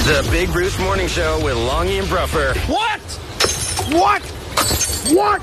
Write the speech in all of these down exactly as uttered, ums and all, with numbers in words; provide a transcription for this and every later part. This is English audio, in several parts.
The Big Bruce Morning Show with Longy and Bruffer. What? What? What?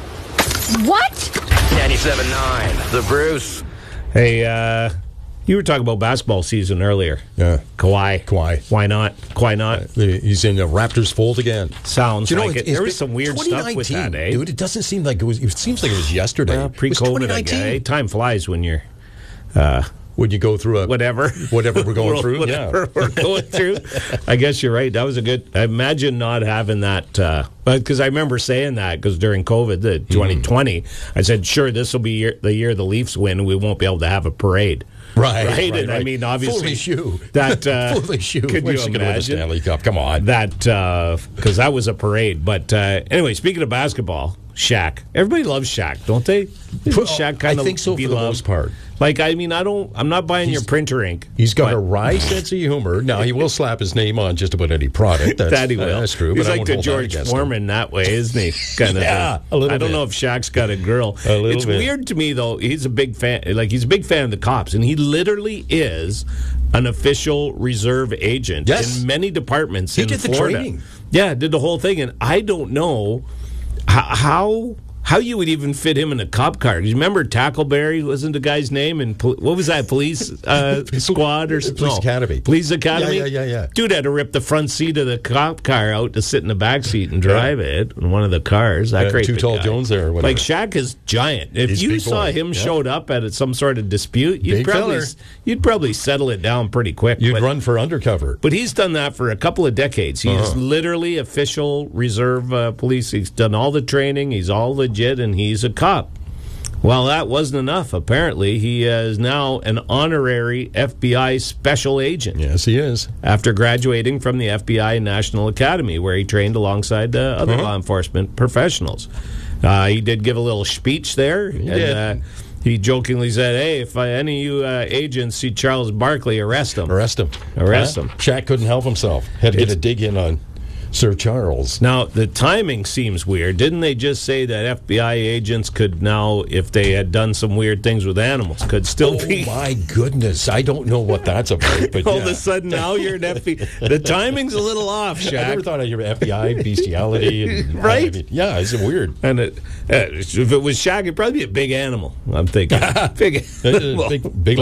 What? ninety-seven point nine, The Bruce. Hey, uh, you were talking about basketball season earlier. Yeah. Kawhi. Kawhi. Why not? Why not? He's in the Raptors fold again. Sounds You know, like it- it. There it's was some weird twenty stuff with nineteen, that, eh? dude. It doesn't seem like it was. It seems like it was yesterday. Well, It was pre-COVID, twenty I nineteen. guess. Time flies when you're uh, When you go through a whatever. whatever we're going through. Whatever Yeah. we're going through. I guess you're right. That was a good. I imagine not having that. Uh, but because I remember saying that because during COVID, the twenty twenty, I said, sure, this will be year, the year the Leafs win. We won't be able to have a parade. Right, right, right, and I right. mean, obviously, Foolish you. that uh, Foolish you. Could When's you he gonna win the imagine Stanley Cup? Come on. that? Because that was a parade. But uh, anyway, speaking of basketball, Shaq. Everybody loves Shaq, don't they? Isn't Shaq kind I of think so for the beloved? most part. Like, I mean, I don't. I'm not buying He's- your printer ink. He's got but- a wry sense of humor. Now, he will slap his name on just about any product. That's, that he will. That's true. He's but I like won't the hold that George against him. Foreman that way, isn't he? Kind of. Yeah, thing. a little I don't bit. know if Shaq's got a girl. A little it's bit. weird to me though. He's a big fan. Like he's a big fan of the cops, and he literally is an official reserve agent Yes. in many departments He in did the Florida. training. Yeah, did the whole thing, and I don't know how. how How you would even fit him in a cop car? You remember Tackleberry wasn't the guy's name, and pol- what was that? Police uh, squad or something? Police Academy. Police Academy. Yeah, yeah, yeah, yeah. Dude had to rip the front seat of the cop car out to sit in the back seat and drive it in one of the cars. That Yeah, great Too big Tall guy. Jones there or whatever. Like Shaq is giant. If He's a you big saw boy. him Yeah. showed up at some sort of dispute, you'd Big probably feller. you'd probably settle it down pretty quick. You'd but, run for undercover. but he's done that for a couple of decades. He's Uh-huh. literally official reserve uh, police. He's done all the training. He's all legit, and he's a cop. Well, that wasn't enough. Apparently, he is now an honorary F B I special agent Yes, he is. after graduating from the F B I National Academy, where he trained alongside uh, other Uh-huh. law enforcement professionals. Uh, he did give a little speech there, and did. Uh, he jokingly said, "Hey, if uh, any of you uh, agents see Charles Barkley, arrest him." Arrest him. Arrest Huh? him. Shaq couldn't help himself. Had to get It's- a dig in on Sir Charles. Now, the timing seems weird. Didn't they just say that F B I agents could now, if they had done some weird things with animals, could still Oh, be... my goodness. I don't know what that's about, but All yeah. of a sudden, now you're an F B I. The timing's a little off, I never Shaq. thought I'd hear F B I, bestiality. And, Right? I mean, yeah, it's weird. And it, uh, if it was Shaq, it'd probably be a big animal, I'm thinking. big Uh, animal. big, big